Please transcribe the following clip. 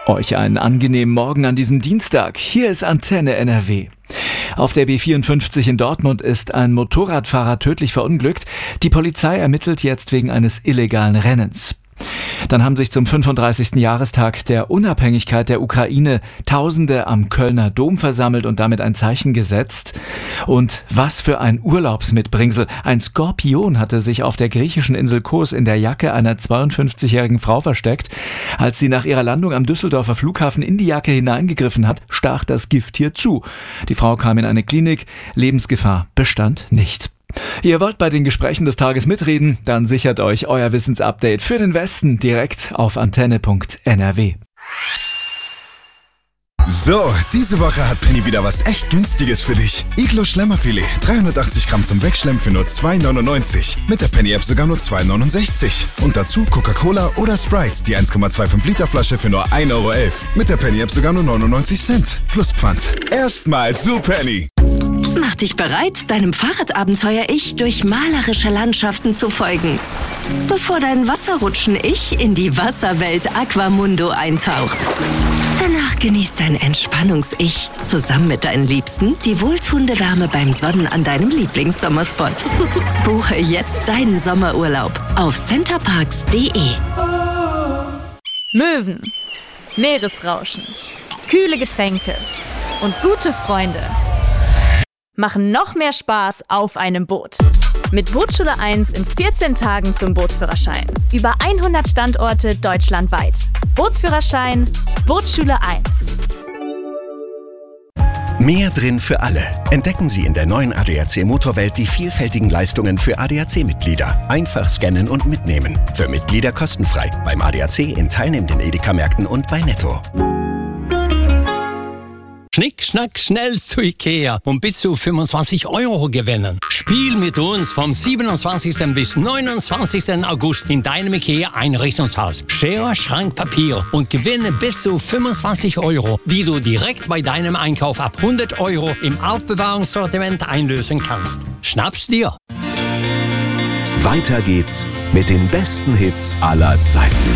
Euch einen angenehmen Morgen an diesem Dienstag. Hier ist Antenne NRW. Auf der B54 in Dortmund ist ein Motorradfahrer tödlich verunglückt. Die Polizei ermittelt jetzt wegen eines illegalen Rennens. Dann haben sich zum 35. Jahrestag der Unabhängigkeit der Ukraine Tausende am Kölner Dom versammelt und damit ein Zeichen gesetzt. Und was für ein Urlaubsmitbringsel. Ein Skorpion hatte sich auf der griechischen Insel Kos in der Jacke einer 52-jährigen Frau versteckt. Als sie nach ihrer Landung am Düsseldorfer Flughafen in die Jacke hineingegriffen hat, stach das Gifttier zu. Die Frau kam in eine Klinik. Lebensgefahr bestand nicht. Ihr wollt bei den Gesprächen des Tages mitreden? Dann sichert euch euer Wissensupdate für den Westen direkt auf antenne.nrw. So, diese Woche hat Penny wieder was echt Günstiges für dich. Iglo Schlemmerfilet, 380 Gramm zum Wegschlemmen für nur 2,99. Mit der Penny-App sogar nur 2,69. Und dazu Coca-Cola oder Sprite, die 1,25 Liter Flasche für nur 1,11 Euro. Mit der Penny-App sogar nur 99 Cent. Plus Pfand. Erstmal zu Penny. Mach dich bereit, deinem Fahrradabenteuer-Ich durch malerische Landschaften zu folgen. Bevor dein Wasserrutschen-Ich in die Wasserwelt Aquamundo eintaucht. Danach genießt dein Entspannungs-Ich zusammen mit deinen Liebsten die wohltuende Wärme beim Sonnen an deinem Lieblingssommerspot. Buche jetzt deinen Sommerurlaub auf centerparks.de. Möwen, Meeresrauschen, kühle Getränke und gute Freunde machen noch mehr Spaß auf einem Boot. Mit Bootsschule 1 in 14 Tagen zum Bootsführerschein. Über 100 Standorte deutschlandweit. Bootsführerschein, Bootsschule 1. Mehr drin für alle. Entdecken Sie in der neuen ADAC Motorwelt die vielfältigen Leistungen für ADAC-Mitglieder. Einfach scannen und mitnehmen. Für Mitglieder kostenfrei. Beim ADAC in teilnehmenden Edeka-Märkten und bei Netto. Schnick, schnack, schnell zu Ikea und bis zu 25 Euro gewinnen. Spiel mit uns vom 27. bis 29. August in deinem Ikea-Einrichtungshaus. Schere, Schrank, Papier und gewinne bis zu 25 Euro, die du direkt bei deinem Einkauf ab 100 Euro im Aufbewahrungssortiment einlösen kannst. Schnapp's dir! Weiter geht's mit den besten Hits aller Zeiten.